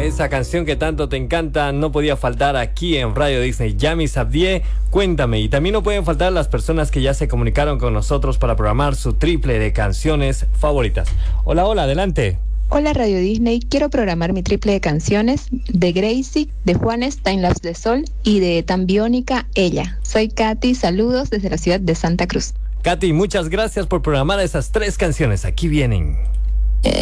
esa canción que tanto te encanta no podía faltar aquí en Radio Disney. Yami Sabdié, cuéntame. Y también no pueden faltar las personas que ya se comunicaron con nosotros para programar su triple de canciones favoritas. Hola, hola, adelante. Hola Radio Disney, quiero programar mi triple de canciones de Gracie, de Juanes, Time Lapse de Sol y de Tambiónica, Ella. Soy Katy, saludos desde la ciudad de Santa Cruz. Katy, muchas gracias por programar esas 3 canciones. Aquí vienen.